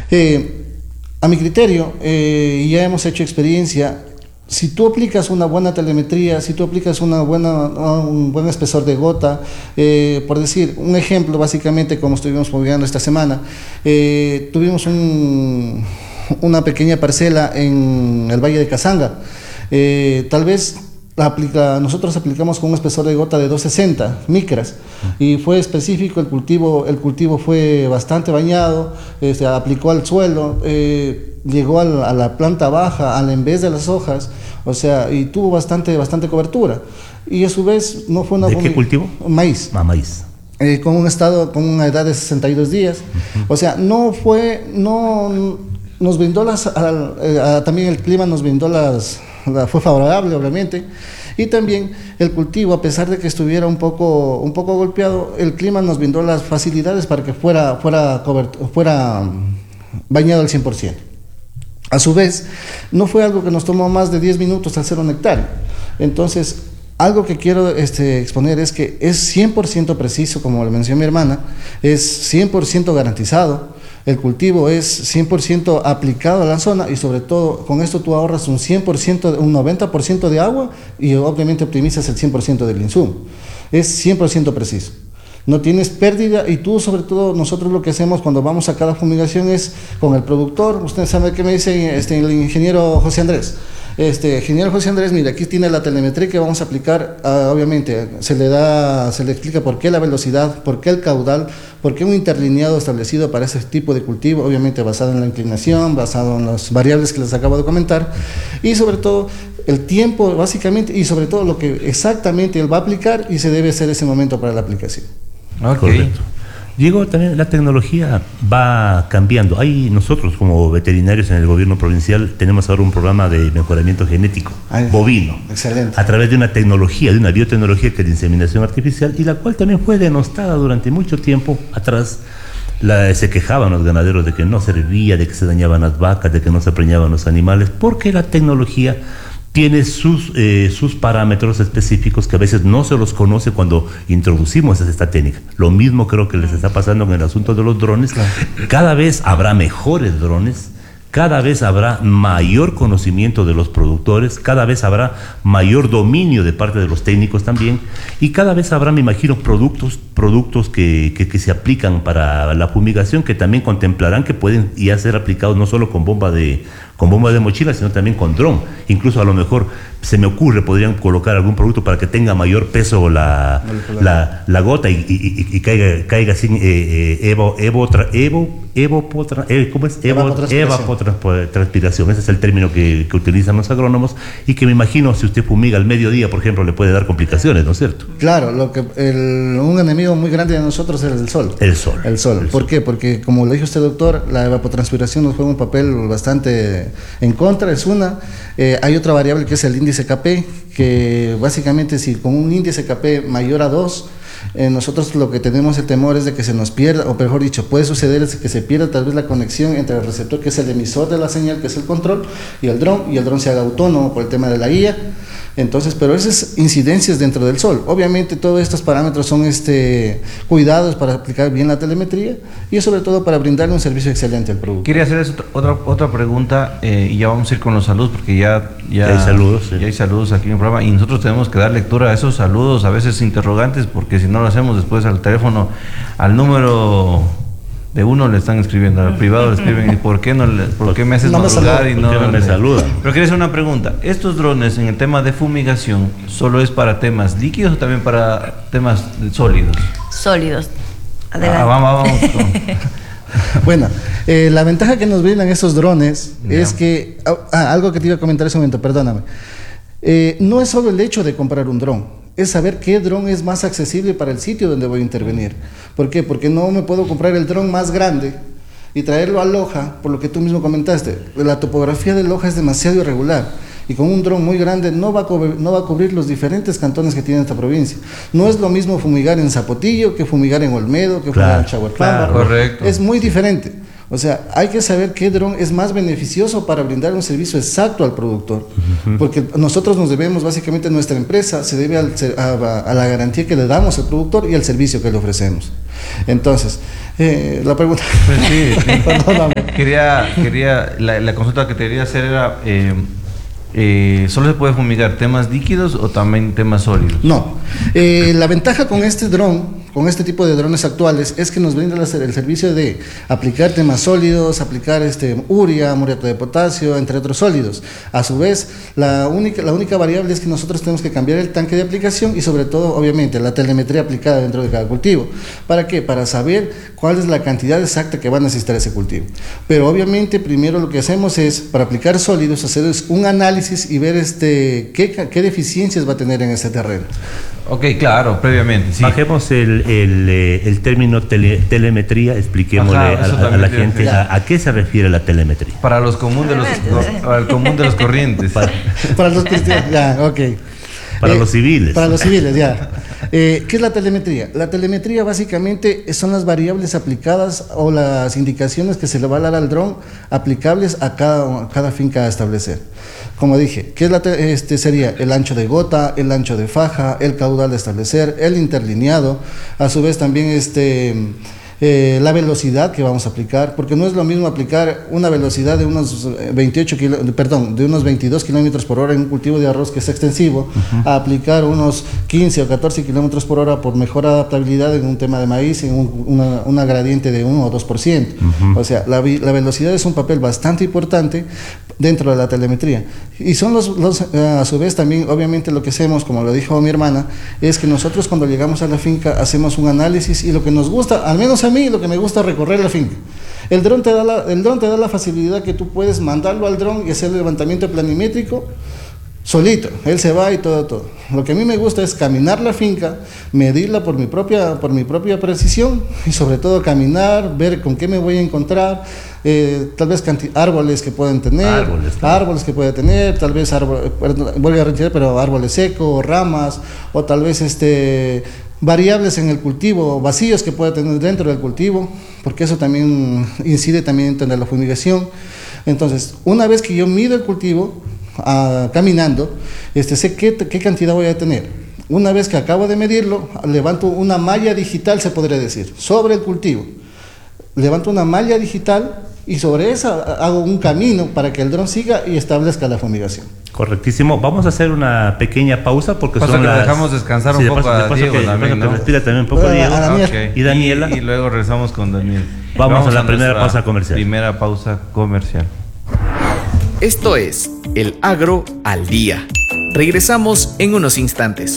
A mi criterio, ya hemos hecho experiencia. Si tú aplicas una buena telemetría, si tú aplicas un buen espesor de gota, por decir un ejemplo, básicamente como estuvimos fumigando esta semana, tuvimos una pequeña parcela en el Valle de Casanga. Tal vez nosotros aplicamos con un espesor de gota de 260 micras y fue específico. El cultivo fue bastante bañado, aplicó al suelo, llegó a la planta baja, en vez de las hojas, o sea, y tuvo bastante cobertura. Y a su vez no fue una... ¿De qué cultivo? Maíz. Maíz. Con una edad de 62 días. O sea, nos brindó también el clima nos brindó fue favorable, obviamente, y también el cultivo, a pesar de que estuviera un poco golpeado, el clima nos brindó las facilidades para que fuera bañado al 100%. A su vez, no fue algo que nos tomó más de 10 minutos hacer un hectárea. Entonces, algo que quiero exponer es que es 100% preciso, como le mencionó mi hermana, es 100% garantizado. El cultivo es 100% aplicado a la zona y sobre todo con esto tú ahorras un 90% de agua y obviamente optimizas el 100% del insumo. Es 100% preciso. No tienes pérdida y tú, sobre todo, nosotros lo que hacemos cuando vamos a cada fumigación es con el productor. Usted sabe qué me dice el ingeniero José Andrés. Ingeniero José Andrés, mira, aquí tiene la telemetría que vamos a aplicar. Obviamente se le explica por qué la velocidad, por qué el caudal, por qué un interlineado establecido para ese tipo de cultivo, obviamente basado en la inclinación, basado en las variables que les acabo de comentar, y sobre todo el tiempo, básicamente, y sobre todo lo que exactamente él va a aplicar y se debe hacer ese momento para la aplicación. Okay. Correcto. Diego, también la tecnología va cambiando. Nosotros como veterinarios en el gobierno provincial tenemos ahora un programa de mejoramiento genético bovino. Excelente. A través de una tecnología, de una biotecnología que es de inseminación artificial y la cual también fue denostada durante mucho tiempo atrás. Se quejaban los ganaderos de que no servía, de que se dañaban las vacas, de que no se preñaban los animales, porque la tecnología tiene sus parámetros específicos que a veces no se los conoce cuando introducimos esta técnica. Lo mismo creo que les está pasando en el asunto de los drones. Claro. Cada vez habrá mejores drones, cada vez habrá mayor conocimiento de los productores, cada vez habrá mayor dominio de parte de los técnicos también, y cada vez habrá, me imagino, productos que se aplican para la fumigación, que también contemplarán que pueden ya ser aplicados no solo con bomba de mochila, sino también con dron. Incluso a lo mejor se me ocurre, podrían colocar algún producto para que tenga mayor peso la gota y caiga sin evapotranspiración. Ese es el término que utilizan los agrónomos y que me imagino si usted fumiga al mediodía, por ejemplo, le puede dar complicaciones, ¿no es cierto? Claro, un enemigo muy grande de nosotros es el sol. El sol. ¿Por qué? Porque, como le dijo usted, doctor, la evapotranspiración nos juega un papel bastante en contra, es una. Hay otra variable que es el índice Kp, que básicamente si con un índice Kp mayor a 2, nosotros lo que tenemos el temor es de que se nos pierda, o mejor dicho, puede suceder es que se pierda tal vez la conexión entre el receptor, que es el emisor de la señal, que es el control, y el dron se haga autónomo por el tema de la guía. Entonces, pero esas incidencias dentro del sol, obviamente todos estos parámetros son cuidados para aplicar bien la telemetría y sobre todo para brindarle un servicio excelente al producto. Quería hacerles otra pregunta y ya vamos a ir con los saludos porque ya hay saludos, sí. Ya hay saludos aquí en el programa y nosotros tenemos que dar lectura a esos saludos, a veces interrogantes, porque si no lo hacemos después al teléfono, al número de uno le están escribiendo, al privado le escriben, ¿y por qué me haces madrugar y no me saludan? Pero quería hacer una pregunta. ¿Estos drones en el tema de fumigación solo es para temas líquidos o también para temas sólidos? Sólidos. Adelante. Vamos. Bueno, la ventaja que nos brindan esos drones es que, algo que te iba a comentar en ese momento, perdóname, no es solo el hecho de comprar un dron, es saber qué dron es más accesible para el sitio donde voy a intervenir. ¿Por qué? Porque no me puedo comprar el dron más grande y traerlo a Loja, por lo que tú mismo comentaste. La topografía de Loja es demasiado irregular y con un dron muy grande no va a cubrir los diferentes cantones que tiene esta provincia. No es lo mismo fumigar en Zapotillo que fumigar en Olmedo, que fumigar en Chahualpamba. Correcto. Es muy diferente. O sea, hay que saber qué dron es más beneficioso para brindar un servicio exacto al productor. Porque nosotros nos debemos, básicamente nuestra empresa se debe a la garantía que le damos al productor y al servicio que le ofrecemos. Entonces, la pregunta... Pues sí. Perdóname. La consulta que te quería hacer era, ¿solo se puede fumigar temas líquidos o también temas sólidos? No. La ventaja con este dron, con este tipo de drones actuales, es que nos brinda el servicio de aplicar temas sólidos, aplicar urea, muriato de potasio, entre otros sólidos. A su vez, la única variable es que nosotros tenemos que cambiar el tanque de aplicación y sobre todo, obviamente, la telemetría aplicada dentro de cada cultivo. ¿Para qué? Para saber cuál es la cantidad exacta que va a necesitar ese cultivo. Pero obviamente, primero lo que hacemos es, para aplicar sólidos, hacer un análisis y ver qué deficiencias va a tener en ese terreno. Ok, claro, previamente. Sí. Bajemos el término telemetría, expliquémosle a la gente a qué se refiere la telemetría. Para los común de los corrientes. Para los cristianos, ya, ok. Para los civiles. Para los civiles, ya. ¿Qué es la telemetría? La telemetría básicamente son las variables aplicadas o las indicaciones que se le va a dar al dron aplicables a cada finca a establecer. Como dije, ¿qué es sería el ancho de gota, el ancho de faja, el caudal de establecer, el interlineado, a su vez también la velocidad que vamos a aplicar, porque no es lo mismo aplicar una velocidad de unos 22 kilómetros por hora en un cultivo de arroz que es extensivo, a aplicar unos 15 o 14 kilómetros por hora por mejor adaptabilidad en un tema de maíz, en una gradiente de 1 o 2%. O sea, la velocidad es un papel bastante importante dentro de la telemetría. Y son a su vez también, obviamente lo que hacemos, como lo dijo mi hermana, es que nosotros cuando llegamos a la finca hacemos un análisis y lo que nos gusta, al menos a mí, lo que me gusta es recorrer la finca. El dron te da la facilidad que tú puedes mandarlo al dron y hacer el levantamiento planimétrico solito, él se va y todo. Lo que a mí me gusta es caminar la finca, medirla por mi propia precisión y sobre todo caminar, ver con qué me voy a encontrar, tal vez árboles que pueden tener, árboles que puede tener, tal vez voy a retirar, pero árboles secos, ramas, o tal vez variables en el cultivo, vacíos que puede tener dentro del cultivo, porque eso también incide también en la fumigación. Entonces, una vez que yo mido el cultivo, caminando, sé qué cantidad voy a tener. Una vez que acabo de medirlo, levanto una malla digital, se podría decir, sobre el cultivo. Levanto una malla digital y sobre esa hago un camino para que el dron siga y establezca la fumigación. Correctísimo. Vamos a hacer una pequeña pausa porque dejamos descansar un poco a Diego también, ¿no? Respira también un poco Diego. Okay. Y Daniela. Y luego regresamos con Daniel. Vamos a la primera pausa comercial. Primera pausa comercial. Esto es El Agro al Día. Regresamos en unos instantes.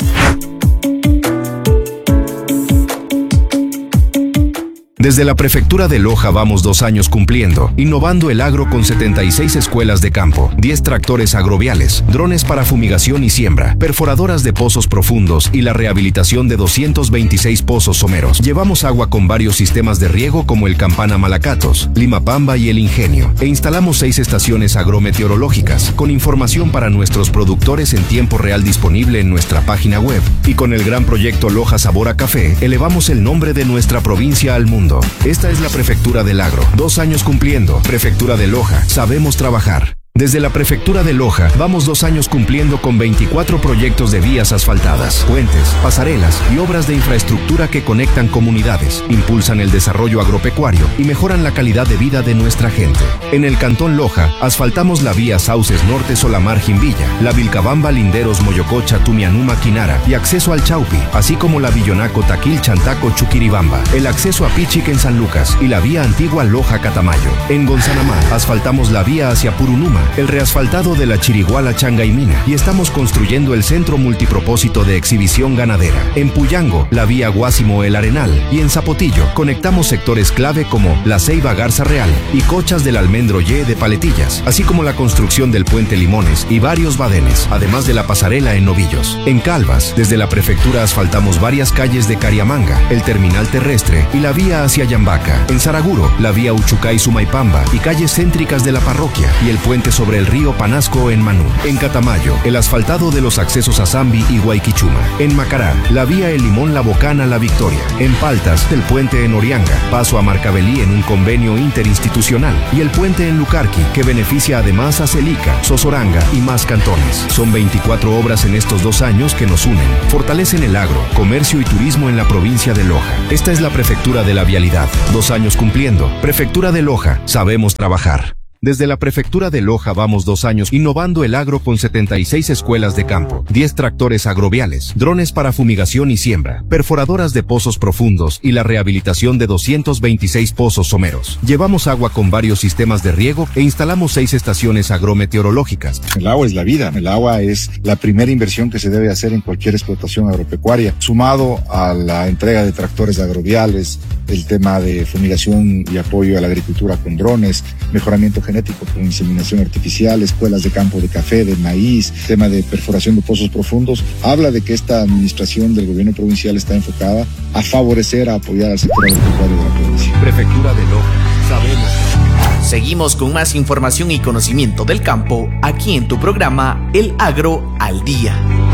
Desde la Prefectura de Loja vamos 2 años cumpliendo, innovando el agro con 76 escuelas de campo, 10 tractores agroviales, drones para fumigación y siembra, perforadoras de pozos profundos y la rehabilitación de 226 pozos someros. Llevamos agua con varios sistemas de riego como el Campana Malacatos, Limapamba y el Ingenio, e instalamos 6 estaciones agrometeorológicas, con información para nuestros productores en tiempo real disponible en nuestra página web. Y con el gran proyecto Loja Sabor a Café, elevamos el nombre de nuestra provincia al mundo. Esta es la Prefectura del Agro. 2 años cumpliendo. Prefectura de Loja. Sabemos trabajar. Desde la Prefectura de Loja, vamos 2 años cumpliendo con 24 proyectos de vías asfaltadas, puentes, pasarelas y obras de infraestructura que conectan comunidades, impulsan el desarrollo agropecuario y mejoran la calidad de vida de nuestra gente. En el Cantón Loja, asfaltamos la vía Sauces Norte Solamar Jimbilla, la Vilcabamba Linderos Moyococha Tumianuma Quinara y acceso al Chaupi, así como la Villonaco Taquil Chantaco Chuquiribamba, el acceso a Pichic en San Lucas y la vía antigua Loja Catamayo. En Gonzanamá, asfaltamos la vía hacia Purunuma, el reasfaltado de la Chiriguala Changaimina y estamos construyendo el centro multipropósito de exhibición ganadera. En Puyango, la vía Guásimo El Arenal y en Zapotillo conectamos sectores clave como la Ceiba Garza Real y Cochas del Almendro Y de Paletillas, así como la construcción del puente Limones y varios badenes, además de la pasarela en Novillos. En Calvas, desde la prefectura asfaltamos varias calles de Cariamanga, el terminal terrestre y la vía hacia Yambaca. En Saraguro, la vía Uchucay Sumaipamba y calles céntricas de la parroquia y el puente sobre el río Panasco en Manú. En Catamayo, el asfaltado de los accesos a Zambi y Guayquichuma. En Macará, la vía El Limón La Bocana La Victoria. En Paltas, el puente en Orianga, paso a Marcavelí en un convenio interinstitucional. Y el puente en Lucarqui, que beneficia además a Celica, Sosoranga y más cantones. Son 24 obras en estos 2 años que nos unen. Fortalecen el agro, comercio y turismo en la provincia de Loja. Esta es la Prefectura de la Vialidad. 2 años cumpliendo. Prefectura de Loja. Sabemos trabajar. Desde la Prefectura de Loja vamos 2 años innovando el agro con 76 escuelas de campo, 10 tractores agroviales, drones para fumigación y siembra, perforadoras de pozos profundos y la rehabilitación de 226 pozos someros. Llevamos agua con varios sistemas de riego e instalamos 6 estaciones agrometeorológicas. El agua es la vida, el agua es la primera inversión que se debe hacer en cualquier explotación agropecuaria, sumado a la entrega de tractores agroviales, el tema de fumigación y apoyo a la agricultura con drones, mejoramiento genético con inseminación artificial, escuelas de campo de café, de maíz, tema de perforación de pozos profundos, habla de que esta administración del gobierno provincial está enfocada a favorecer, a apoyar al sector agropecuario de la provincia. Prefectura de Loja, sabemos. Seguimos con más información y conocimiento del campo aquí en tu programa El Agro al Día.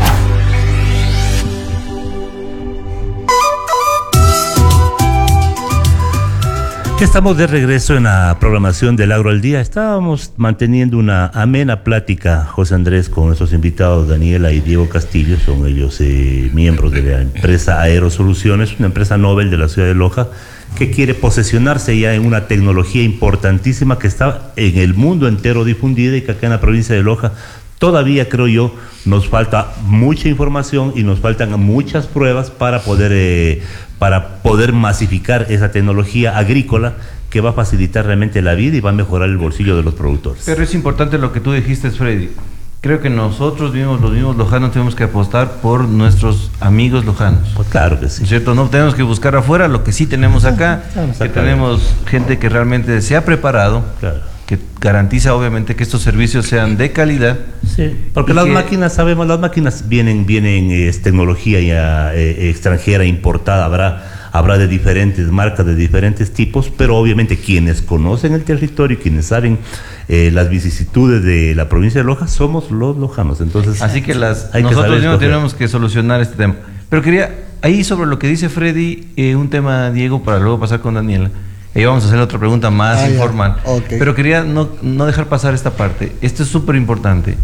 Estamos de regreso en la programación del Agro al Día. Estábamos manteniendo una amena plática, José Andrés, con nuestros invitados Daniela y Diego Castillo. Son ellos miembros de la empresa Aerosoluciones, una empresa Nobel de la ciudad de Loja, que quiere posesionarse ya en una tecnología importantísima que está en el mundo entero difundida y que acá en la provincia de Loja todavía, creo yo, nos falta mucha información y nos faltan muchas pruebas para poder masificar esa tecnología agrícola que va a facilitar realmente la vida y va a mejorar el bolsillo de los productores. Pero es importante lo que tú dijiste, Freddy. Creo que nosotros mismos, los mismos lojanos, tenemos que apostar por nuestros amigos lojanos. Pues claro que sí. ¿Cierto? No tenemos que buscar afuera lo que sí tenemos acá, que tenemos gente que realmente se ha preparado, claro, que garantiza obviamente que estos servicios sean de calidad. Sí, porque las máquinas, sabemos, las máquinas vienen es tecnología ya extranjera, importada, habrá de diferentes marcas, de diferentes tipos, pero obviamente quienes conocen el territorio y quienes saben las vicisitudes de la provincia de Loja somos los lojanos. Entonces, así que nosotros mismos tenemos que solucionar este tema. Pero quería, ahí sobre lo que dice Freddy, un tema, Diego, para luego pasar con Daniela. Y vamos a hacer otra pregunta más informal. Okay. Pero quería no dejar pasar esta parte. Esto es súper importante.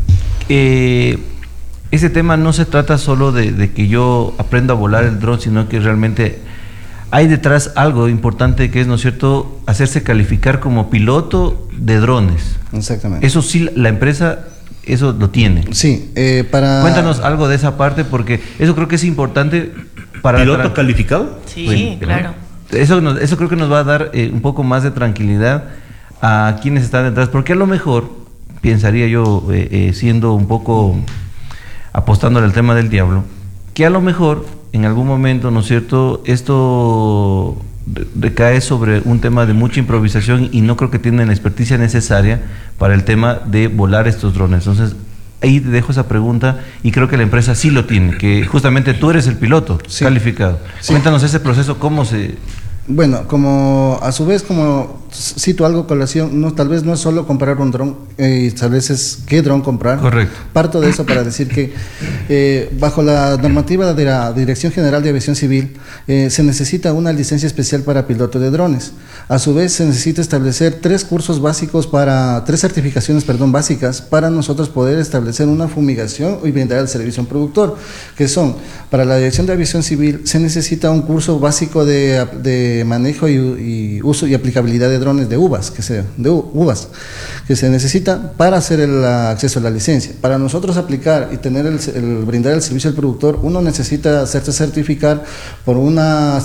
Este tema no se trata solo de que yo aprenda a volar el dron, sino que realmente hay detrás algo importante que es, ¿no es cierto?, hacerse calificar como piloto de drones. Exactamente. Eso sí, la empresa, eso lo tiene. Sí, Cuéntanos algo de esa parte, porque eso creo que es importante para... ¿Piloto calificado? Sí, bueno, claro. Eso creo que nos va a dar un poco más de tranquilidad a quienes están detrás, porque a lo mejor, pensaría yo, siendo un poco apostándole al tema del diablo, que a lo mejor en algún momento, ¿no es cierto?, esto recae sobre un tema de mucha improvisación y no creo que tienen la experticia necesaria para el tema de volar estos drones. Entonces, ahí te dejo esa pregunta y creo que la empresa sí lo tiene, que justamente tú eres el piloto calificado. Sí. Cuéntanos ese proceso, cómo se... Bueno, como a su vez, como cito algo colación, tal vez no es solo comprar un dron, tal vez es qué dron comprar. Correcto. Parto de eso para decir que bajo la normativa de la Dirección General de Aviación Civil se necesita una licencia especial para piloto de drones. A su vez se necesita establecer 3 certificaciones básicas para nosotros poder establecer una fumigación y brindar el servicio a un productor, que son, para la Dirección de Aviación Civil se necesita un curso básico de manejo y uso y aplicabilidad de drones de uvas que se necesita para hacer el acceso a la licencia. Para nosotros aplicar y tener brindar el servicio al productor, uno necesita hacerse certificar por una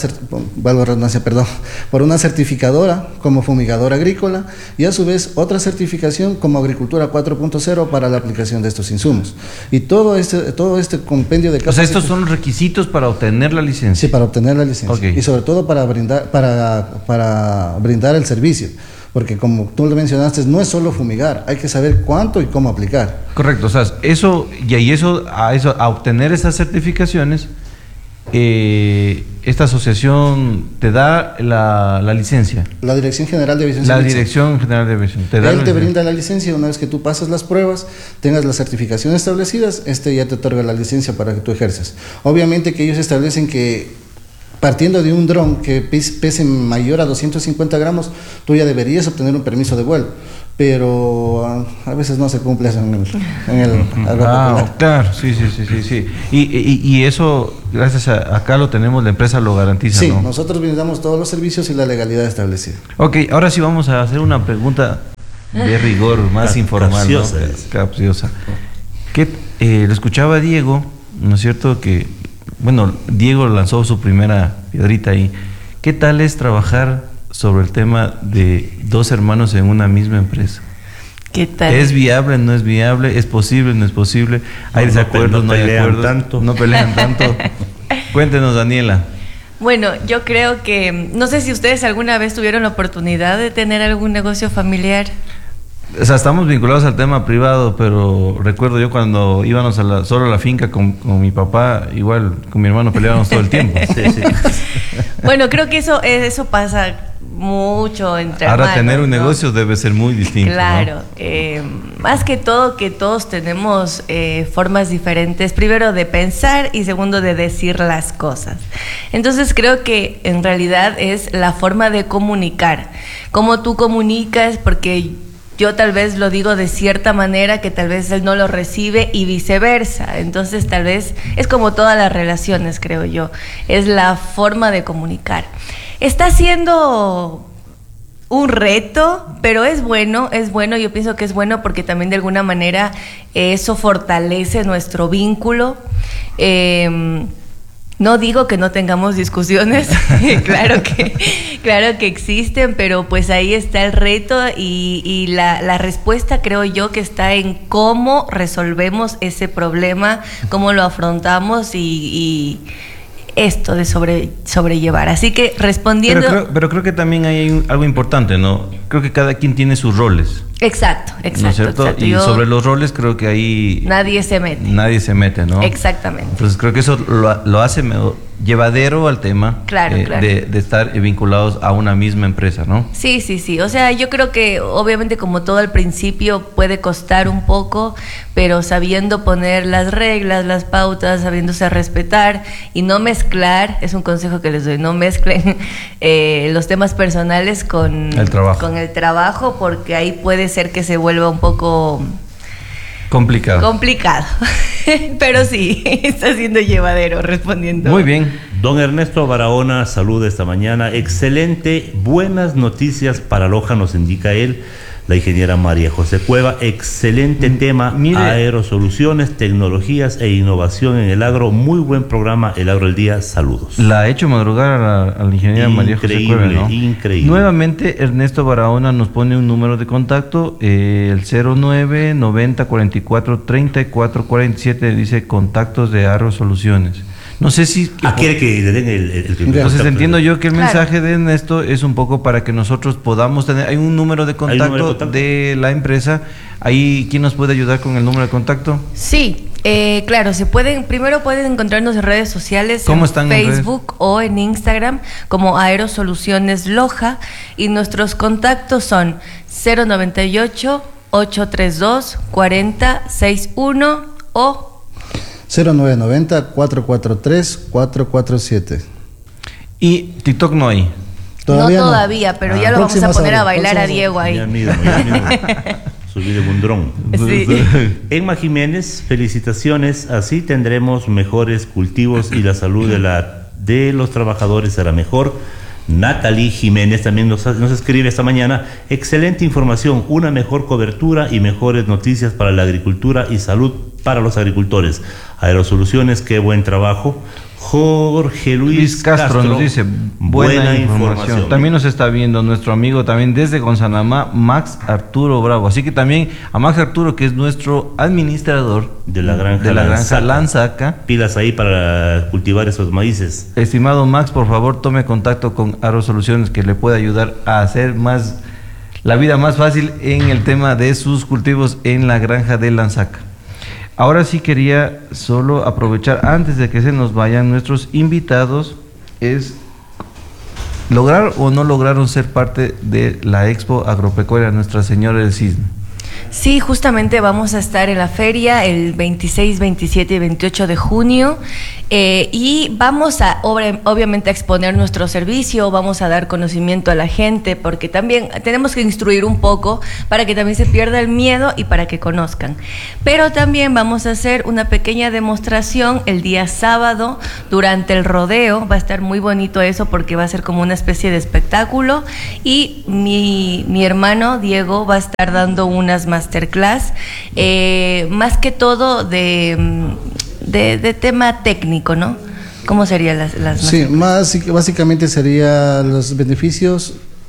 certificadora como fumigadora agrícola y a su vez otra certificación como agricultura 4.0 para la aplicación de estos insumos. Y todo este compendio de casos. O sea, estos son los requisitos para obtener la licencia. Sí, para obtener la licencia. Okay. Y sobre todo para brindar el servicio, porque como tú lo mencionaste, no es solo fumigar, hay que saber cuánto y cómo aplicar. Correcto, o sea, a obtener esas certificaciones esta asociación te da la licencia. La Dirección General de Aviación La Civil. Dirección General de Aviación te da Él la te licencia. brinda la licencia. Una vez que tú pasas las pruebas, tengas las certificaciones establecidas, ya te otorga la licencia para que tú ejerzas. Obviamente que ellos establecen que partiendo de un dron que pese mayor a 250 gramos, tú ya deberías obtener un permiso de vuelo, pero a veces no se cumple eso en el aeropuerto. Claro, sí. Y eso, gracias a acá lo tenemos, la empresa lo garantiza, Sí, ¿no? nosotros brindamos todos los servicios y la legalidad establecida. Ok, ahora sí vamos a hacer una pregunta de rigor, más informal, ¿no? Capciosa. Capciosa. Lo escuchaba Diego, ¿no es cierto? Que, bueno, Diego lanzó su primera piedrita ahí. ¿Qué tal es trabajar sobre el tema de dos hermanos en una misma empresa? ¿Qué tal? ¿Es viable, no es viable? ¿Es posible, no es posible? ¿Hay desacuerdos, no hay pelean acuerdos? tanto. No pelean tanto. Cuéntenos, Daniela. Bueno, yo creo que, no sé si ustedes alguna vez tuvieron la oportunidad de tener algún negocio familiar. O sea, estamos vinculados al tema privado, pero recuerdo yo cuando íbamos solo a la finca con mi papá, igual con mi hermano peleábamos todo el tiempo. Sí. Bueno, creo que eso pasa mucho entre Ahora hermanos, tener un ¿no? negocio debe ser muy distinto, Claro, ¿no? más que todo que todos tenemos formas diferentes, primero de pensar y segundo de decir las cosas. Entonces creo que en realidad es la forma de comunicar, cómo tú comunicas, porque yo tal vez lo digo de cierta manera que tal vez él no lo recibe y viceversa. Entonces tal vez es como todas las relaciones, creo yo, es la forma de comunicar. Está siendo un reto, pero es bueno, yo pienso que es bueno porque también de alguna manera eso fortalece nuestro vínculo. No digo que no tengamos discusiones, claro que existen, pero pues ahí está el reto y la respuesta creo yo que está en cómo resolvemos ese problema, cómo lo afrontamos y esto de sobrellevar. Así que respondiendo... Pero creo que también hay algo importante, ¿no? Creo que cada quien tiene sus roles. Exacto. ¿No es cierto? Exacto. Y sobre los roles creo que ahí... Nadie se mete. ¿no? Exactamente. Entonces creo que eso lo hace llevadero al tema. Claro. De estar vinculados a una misma empresa, ¿no? Sí. O sea, yo creo que obviamente como todo al principio puede costar un poco, pero sabiendo poner las reglas, las pautas, sabiéndose respetar y no mezclar, es un consejo que les doy, no mezclen los temas personales con el trabajo, porque ahí puede ser que se vuelva un poco complicado. Pero sí, está siendo llevadero respondiendo. Muy bien. Don Ernesto Barahona saluda esta mañana. Excelente, buenas noticias para Loja, nos indica él. La ingeniera María José Cueva, excelente tema, mire, aerosoluciones, tecnologías e innovación en el agro, muy buen programa, El Agro del Día, saludos. La ha hecho madrugar a la ingeniera María José Cueva, ¿no? Increíble. Nuevamente, Ernesto Barahona nos pone un número de contacto, el 09 90 44 34 47, dice contactos de aerosoluciones. No sé si... quiere que le den el Entonces entiendo yo que el Claro. mensaje de Ernesto es un poco para que nosotros podamos tener... Hay un número de contacto, de la empresa. Ahí, ¿quién nos puede ayudar con el número de contacto? Sí, claro, primero pueden encontrarnos en redes sociales, ¿Cómo en están en Facebook o en Instagram como Aerosoluciones Loja, y nuestros contactos son 098 832 4061 o 0990-443-447. Y TikTok no hay. no todavía, pero ya lo vamos a poner a bailar a Diego ahí. Ya mismo. Subí de un dron. Sí. Emma Jiménez, felicitaciones. Así tendremos mejores cultivos y la salud de los trabajadores será mejor. Natalie Jiménez también nos escribe esta mañana. Excelente información, una mejor cobertura y mejores noticias para la agricultura y salud para los agricultores. Aerosoluciones, qué buen trabajo. Jorge Luis Castro nos dice buena información. También nos está viendo nuestro amigo también desde Gonzanamá, Max Arturo Bravo. Así que también a Max Arturo, que es nuestro administrador de la granja Lanzaca. Pilas ahí para cultivar esos maíces. Estimado Max, por favor tome contacto con Aerosoluciones, que le puede ayudar a hacer la vida más fácil en el tema de sus cultivos en la granja de Lanzaca. Ahora sí quería solo aprovechar, antes de que se nos vayan nuestros invitados, es lograr o no lograron ser parte de la Expo Agropecuaria Nuestra Señora del Cisne. Sí, justamente vamos a estar en la feria el 26, 27 y 28 de junio y vamos a, obviamente, a exponer nuestro servicio, vamos a dar conocimiento a la gente, porque también tenemos que instruir un poco para que también se pierda el miedo y para que conozcan. Pero también vamos a hacer una pequeña demostración el día sábado durante el rodeo. Va a estar muy bonito eso porque va a ser como una especie de espectáculo, y mi hermano Diego va a estar dando unas masterclass, más que todo de tema técnico, ¿no? ¿Cómo serían las Sí, básicamente sería los beneficios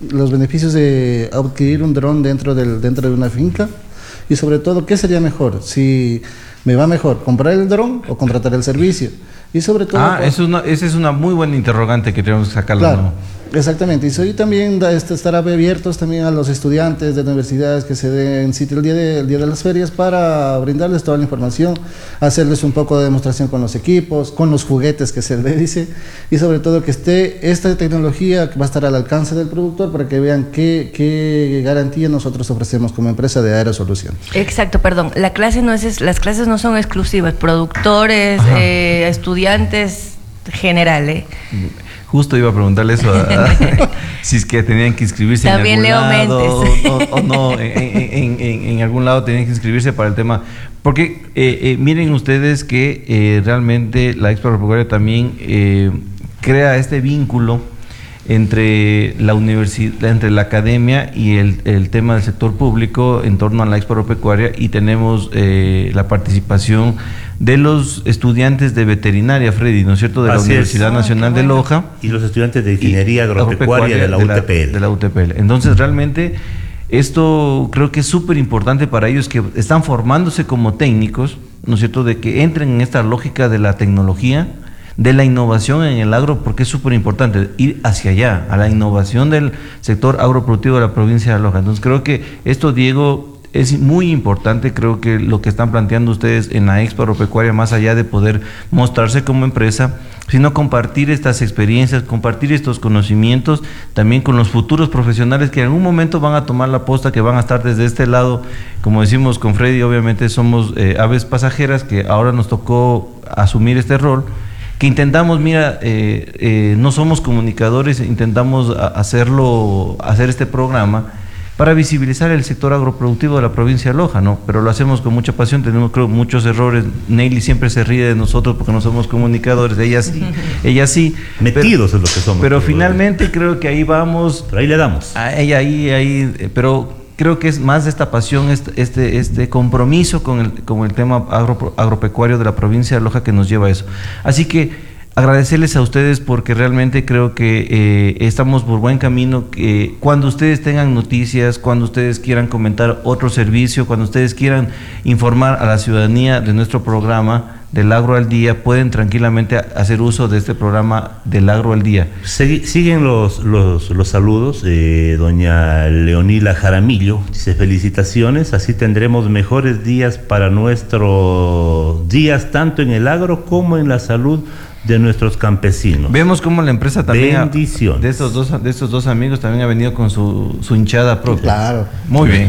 de adquirir un dron dentro de una finca, y sobre todo, ¿qué sería mejor? Si me va mejor comprar el dron o contratar el servicio, y sobre todo... esa es una muy buena interrogante que tenemos que sacarla. Claro. ¿No? Exactamente, y soy también estará abiertos también a los estudiantes de universidades que se den sitio el día de las ferias, para brindarles toda la información, hacerles un poco de demostración con los equipos, con los juguetes que se le dice, y sobre todo que esté esta tecnología que va a estar al alcance del productor, para que vean qué garantía nosotros ofrecemos como empresa de Aerosolución. Exacto, perdón, las clases no son exclusivas, productores, estudiantes general, Justo iba a preguntarle eso, si es que tenían que inscribirse también en algún lado Méndez. o no, en algún lado tenían que inscribirse para el tema. Porque miren ustedes que realmente la Expo Agropecuaria también crea este vínculo entre la universidad, entre la academia y el tema del sector público en torno a la Expo Agropecuaria, y tenemos la participación de los estudiantes de veterinaria, Freddy, ¿no es cierto?, de la Universidad Nacional de Loja, y los estudiantes de Ingeniería Agropecuaria de la UTPL. De la UTPL. Entonces, realmente, esto creo que es súper importante para ellos, que están formándose como técnicos, ¿no es cierto?, de que entren en esta lógica de la tecnología, de la innovación en el agro, porque es súper importante ir hacia allá, a la innovación del sector agroproductivo de la provincia de Loja. Entonces, creo que esto, Diego, es muy importante. Creo que lo que están planteando ustedes en la Expo Agropecuaria, más allá de poder mostrarse como empresa, sino compartir estas experiencias, compartir estos conocimientos también con los futuros profesionales que en algún momento van a tomar la posta, que van a estar desde este lado. Como decimos con Freddy, obviamente somos aves pasajeras, que ahora nos tocó asumir este rol, que intentamos, no somos comunicadores, intentamos hacer este programa para visibilizar el sector agroproductivo de la provincia de Loja, ¿no? Pero lo hacemos con mucha pasión, tenemos, creo, muchos errores. Neily siempre se ríe de nosotros porque no somos comunicadores, ella sí. Metidos es lo que somos. Pero finalmente creo que ahí vamos. Pero ahí le damos. Pero creo que es más esta pasión, este compromiso con el tema agropecuario de la provincia de Loja que nos lleva a eso. Así que agradecerles a ustedes, porque realmente creo que estamos por buen camino. Que cuando ustedes tengan noticias, cuando ustedes quieran comentar otro servicio, cuando ustedes quieran informar a la ciudadanía de nuestro programa del Agro al Día, pueden tranquilamente hacer uso de este programa del Agro al Día. Siguen los saludos. Doña Leonila Jaramillo dice: felicitaciones, así tendremos mejores días para nuestros días, tanto en el agro como en la salud de nuestros campesinos. Vemos cómo la empresa también bendiciones. De estos dos amigos también ha venido con su hinchada propia. Claro. Muy bien.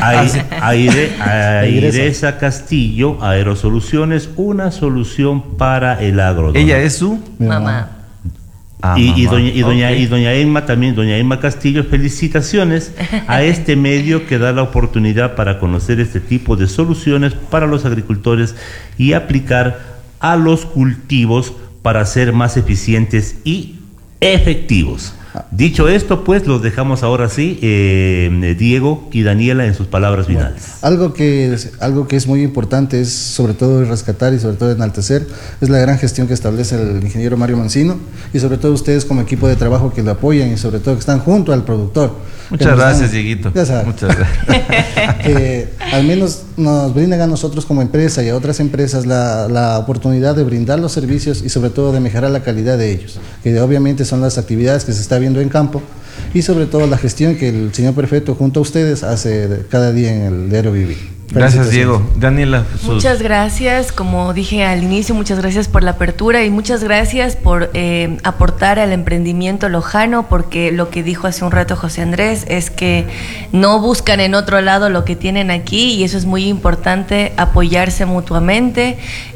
Airesa Castillo, Aerosoluciones, una solución para el agro. Ella es su mamá. Y doña Okay. Emma también, doña Emma Castillo, felicitaciones a este medio que da la oportunidad para conocer este tipo de soluciones para los agricultores y aplicar a los cultivos para ser más eficientes y efectivos. Dicho esto, pues los dejamos ahora sí, Diego y Daniela, en sus palabras finales. Algo que es muy importante, es sobre todo rescatar y sobre todo enaltecer, es la gran gestión que establece el ingeniero Mario Mancino, y sobre todo ustedes como equipo de trabajo que lo apoyan y sobre todo que están junto al productor. Muchas gracias, Dieguito. Ya sabes. Muchas gracias. Que al menos nos brinden a nosotros como empresa y a otras empresas la oportunidad de brindar los servicios y sobre todo de mejorar la calidad de ellos, que obviamente son las actividades que se está viendo en campo, y sobre todo la gestión que el señor prefecto junto a ustedes hace cada día en el diario vivir. Gracias, Diego. Daniela. Muchas gracias, como dije al inicio, muchas gracias por la apertura y muchas gracias por aportar al emprendimiento lojano, porque lo que dijo hace un rato José Andrés es que no buscan en otro lado lo que tienen aquí, y eso es muy importante, apoyarse mutuamente.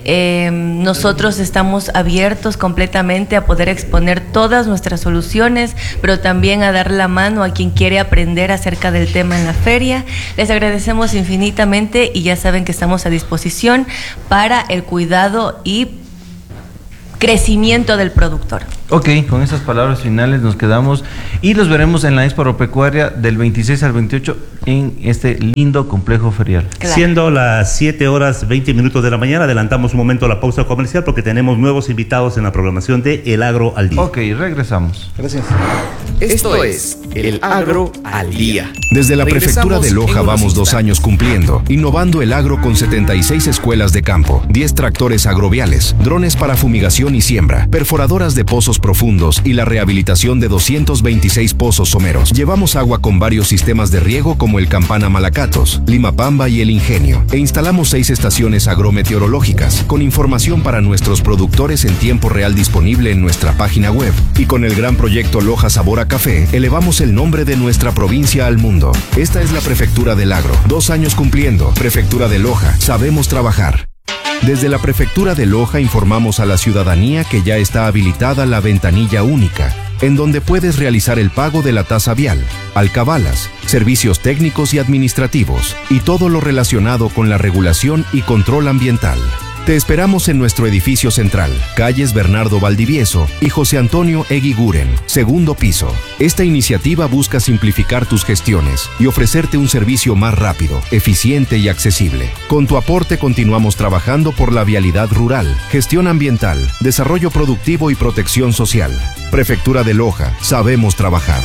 Nosotros estamos abiertos completamente a poder exponer todas nuestras soluciones, pero también a dar la mano a quien quiere aprender acerca del tema en la feria. Les agradecemos infinitamente y ya saben que estamos a disposición para el cuidado y crecimiento del productor. Ok, con esas palabras finales nos quedamos y los veremos en la Expo Agropecuaria del 26 al 28 en este lindo complejo ferial. Claro. Siendo las 7:20 de la mañana, adelantamos un momento la pausa comercial porque tenemos nuevos invitados en la programación de El Agro al Día. Ok, regresamos. Gracias. Esto es El Agro al Día. Desde la Prefectura de Loja vamos 2 años cumpliendo, innovando el agro con 76 escuelas de campo, 10 tractores agroviales, drones para fumigación y siembra, perforadoras de pozos profundos y la rehabilitación de 226 pozos someros. Llevamos agua con varios sistemas de riego como el Campana Malacatos, Limapamba y El Ingenio, e instalamos 6 estaciones agrometeorológicas con información para nuestros productores en tiempo real disponible en nuestra página web. Y con el gran proyecto Loja Sabor a Café, elevamos el nombre de nuestra provincia al mundo. Esta es la Prefectura del Agro, 2 años cumpliendo. Prefectura de Loja, sabemos trabajar. Desde la Prefectura de Loja informamos a la ciudadanía que ya está habilitada la ventanilla única, en donde puedes realizar el pago de la tasa vial, alcabalas, servicios técnicos y administrativos, y todo lo relacionado con la regulación y control ambiental. Te esperamos en nuestro edificio central, calles Bernardo Valdivieso y José Antonio Eguiguren, 2º piso. Esta iniciativa busca simplificar tus gestiones y ofrecerte un servicio más rápido, eficiente y accesible. Con tu aporte continuamos trabajando por la vialidad rural, gestión ambiental, desarrollo productivo y protección social. Prefectura de Loja, sabemos trabajar.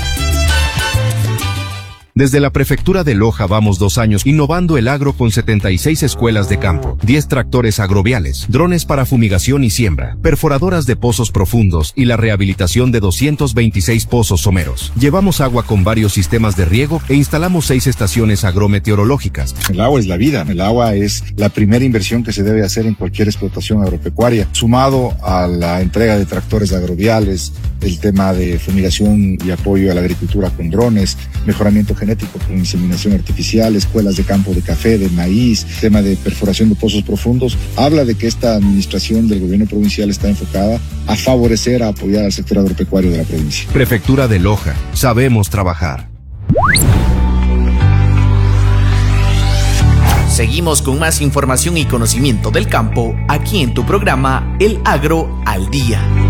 Desde la Prefectura de Loja vamos 2 años innovando el agro con 76 escuelas de campo, 10 tractores agroviales, drones para fumigación y siembra, perforadoras de pozos profundos y la rehabilitación de 226 pozos someros. Llevamos agua con varios sistemas de riego e instalamos 6 estaciones agrometeorológicas. El agua es la vida. El agua es la primera inversión que se debe hacer en cualquier explotación agropecuaria. Sumado a la entrega de tractores agroviales, el tema de fumigación y apoyo a la agricultura con drones, mejoramiento genético con inseminación artificial, escuelas de campo de café, de maíz, tema de perforación de pozos profundos, habla de que esta administración del gobierno provincial está enfocada a favorecer, a apoyar al sector agropecuario de la provincia. Prefectura de Loja, sabemos trabajar. Seguimos con más información y conocimiento del campo aquí en tu programa El Agro al Día.